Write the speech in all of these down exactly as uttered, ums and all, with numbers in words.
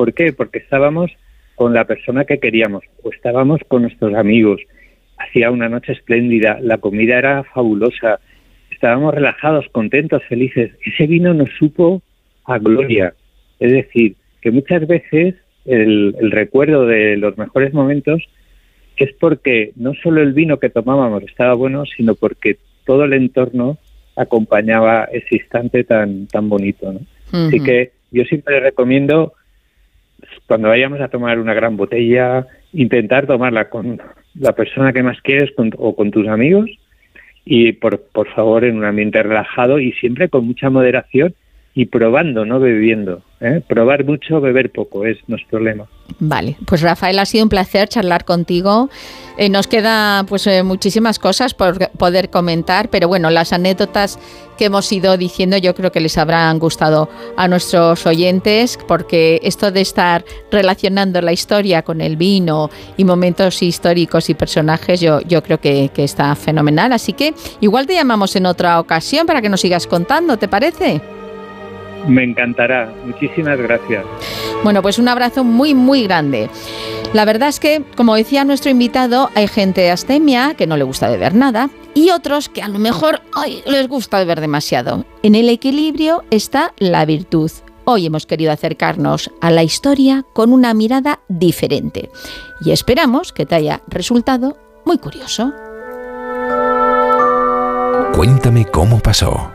¿Por qué? Porque estábamos con la persona que queríamos, o estábamos con nuestros amigos, hacía una noche espléndida, la comida era fabulosa, estábamos relajados, contentos, felices. Ese vino nos supo a gloria. Es decir, que muchas veces el, el recuerdo de los mejores momentos es porque no solo el vino que tomábamos estaba bueno, sino porque todo el entorno acompañaba ese instante tan tan bonito, ¿no? Uh-huh. Así que yo siempre recomiendo, cuando vayamos a tomar una gran botella, intentar tomarla con la persona que más quieres con, o con tus amigos, y por, por favor en un ambiente relajado y siempre con mucha moderación y probando, no bebiendo, ¿eh? Probar mucho, beber poco, es nuestro lema. Vale, pues Rafael, ha sido un placer charlar contigo. Eh, nos queda pues eh, muchísimas cosas por poder comentar, pero bueno, las anécdotas que hemos ido diciendo yo creo que les habrán gustado a nuestros oyentes, porque esto de estar relacionando la historia con el vino y momentos históricos y personajes, yo, yo creo que, que está fenomenal. Así que igual te llamamos en otra ocasión para que nos sigas contando, ¿te parece? Me encantará. Muchísimas gracias. Bueno, pues un abrazo muy, muy grande. La verdad es que, como decía nuestro invitado, hay gente astemia que no le gusta beber nada y otros que a lo mejor ay, les gusta beber demasiado. En el equilibrio está la virtud. Hoy hemos querido acercarnos a la historia con una mirada diferente y esperamos que te haya resultado muy curioso. Cuéntame cómo pasó.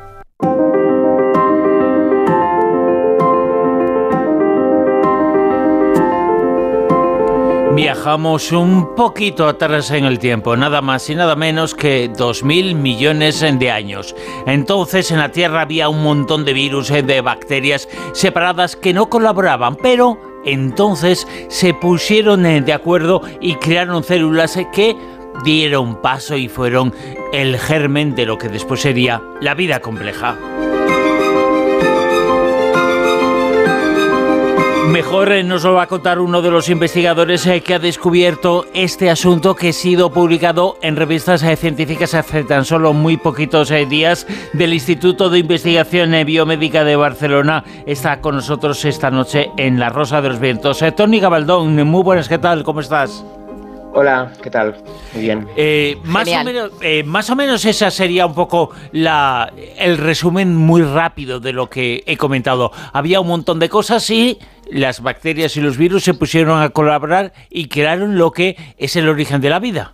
Viajamos un poquito atrás en el tiempo, nada más y nada menos que dos mil millones de años. Entonces en la Tierra había un montón de virus, de bacterias separadas que no colaboraban, pero entonces se pusieron de acuerdo y crearon células que dieron paso y fueron el germen de lo que después sería la vida compleja. Mejor eh, nos lo va a contar uno de los investigadores eh, que ha descubierto este asunto, que ha sido publicado en revistas eh, científicas hace tan solo muy poquitos eh, días, del Instituto de Investigación eh, Biomédica de Barcelona. Está con nosotros esta noche en La Rosa de los Vientos. Eh, Toni Gabaldón, muy buenas, ¿qué tal? ¿Cómo estás? Hola, ¿qué tal? Muy bien. Eh, más, o menos, eh, más o menos esa sería un poco la, el resumen muy rápido de lo que he comentado. Había un montón de cosas y las bacterias y los virus se pusieron a colaborar y crearon lo que es el origen de la vida.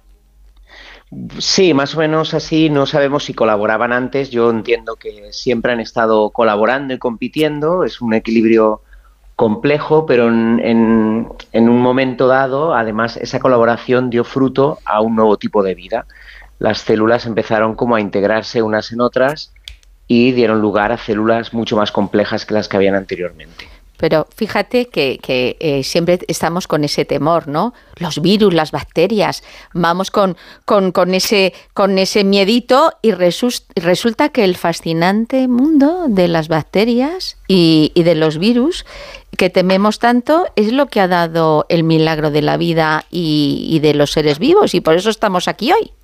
Sí, más o menos así. No sabemos si colaboraban antes. Yo entiendo que siempre han estado colaborando y compitiendo. Es un equilibrio complejo, pero en, en, en un momento dado, además, esa colaboración dio fruto a un nuevo tipo de vida. Las células empezaron como a integrarse unas en otras y dieron lugar a células mucho más complejas que las que habían anteriormente. Pero fíjate que, que eh, siempre estamos con ese temor, ¿no? Los virus, las bacterias, vamos con, con, con, ese, con ese miedito y resus, resulta que el fascinante mundo de las bacterias y, y de los virus que tememos tanto es lo que ha dado el milagro de la vida y, y de los seres vivos, y por eso estamos aquí hoy.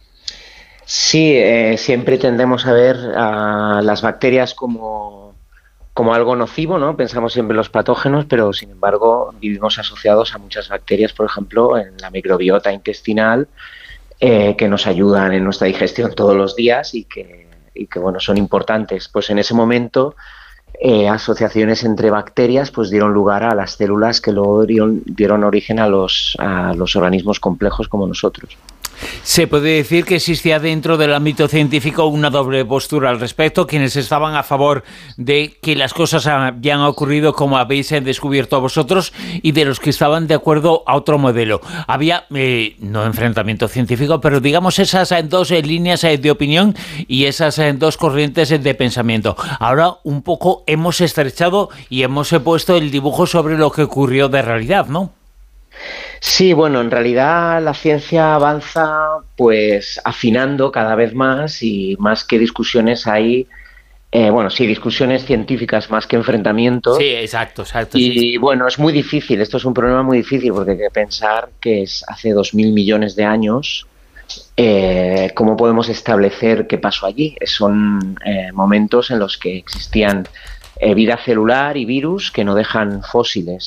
Sí, eh, siempre tendemos a ver a las bacterias como... como algo nocivo, ¿no? Pensamos siempre en los patógenos, pero sin embargo vivimos asociados a muchas bacterias, por ejemplo, en la microbiota intestinal, eh, que nos ayudan en nuestra digestión todos los días y que, y que bueno, son importantes. Pues en ese momento, eh, asociaciones entre bacterias pues dieron lugar a las células que luego dieron, dieron origen a los, a los organismos complejos como nosotros. Se puede decir que existía dentro del ámbito científico una doble postura al respecto, quienes estaban a favor de que las cosas habían ocurrido como habéis descubierto vosotros, y de los que estaban de acuerdo a otro modelo. Había, eh, no enfrentamiento científico, pero digamos esas dos eh, líneas eh, de opinión y esas eh, dos corrientes eh, de pensamiento. Ahora un poco hemos estrechado y hemos eh, puesto el dibujo sobre lo que ocurrió de realidad, ¿no? Sí, bueno, en realidad la ciencia avanza pues afinando cada vez más, y más que discusiones hay, eh, bueno, sí, discusiones científicas más que enfrentamientos. Sí, exacto, exacto. Y sí. bueno, es muy difícil, esto es un problema muy difícil, porque hay que pensar que es hace dos mil millones de años, eh, ¿cómo podemos establecer qué pasó allí? Son eh, momentos en los que existían eh, vida celular y virus que no dejan fósiles.